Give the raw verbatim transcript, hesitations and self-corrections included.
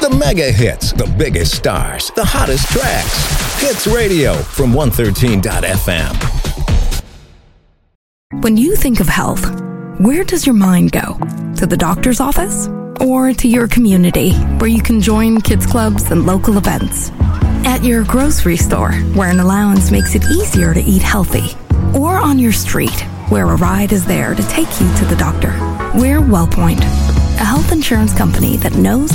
The mega hits, the biggest stars, the hottest tracks. Hits Radio from one thirteen dot f m. When you think of health, where does your mind go? To the doctor's office? Or to your community, where you can join kids clubs and local events? At your grocery store, where an allowance makes it easier to eat healthy? Or on your street, where a ride is there to take you to the doctor? We're WellPoint, a health insurance company that knows